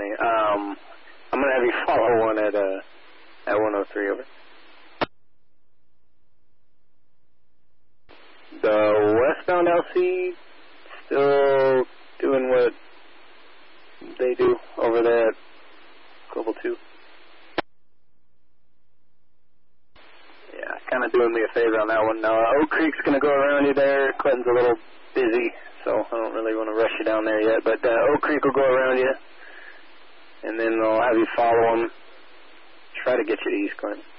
20. I'm going to have you follow one at 103, over. The westbound LC still doing what they do over there at Global 2. Yeah, kind of doing me a favor on that one. Now, Oak Creek's going to go around you there. Clinton's a little busy, so I don't really want to rush you down there yet. But Oak Creek will go around you, and then they'll have you follow them. Try to get you to East Clinton.